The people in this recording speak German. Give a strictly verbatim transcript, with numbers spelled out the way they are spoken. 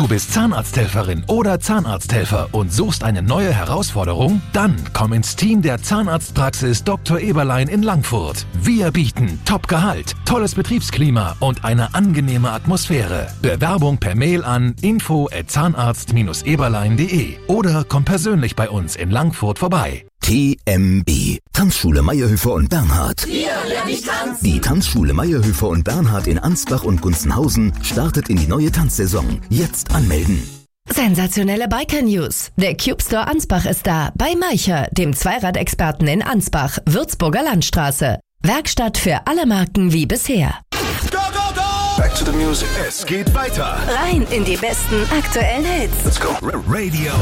Du bist Zahnarzthelferin oder Zahnarzthelfer und suchst eine neue Herausforderung? Dann komm ins Team der Zahnarztpraxis Doktor Eberlein in Langfurt. Wir bieten Top-Gehalt, tolles Betriebsklima und eine angenehme Atmosphäre. Bewerbung per Mail an info at zahnarzt Bindestrich eberlein punkt de oder komm persönlich bei uns in Langfurt vorbei. T M B, Tanzschule Meyerhöfer und Bernhard. Hier lerne ich tanzen. Die Tanzschule Meyerhöfer und Bernhard in Ansbach und Gunzenhausen startet in die neue Tanzsaison. Jetzt anmelden. Sensationelle Biker-News. Der Cube Store Ansbach ist da, bei Meicher, dem Zweiradexperten in Ansbach, Würzburger Landstraße. Werkstatt für alle Marken wie bisher. Go, go, go! Back to the music. Es geht weiter. Rein in die besten aktuellen Hits. Let's go. Radio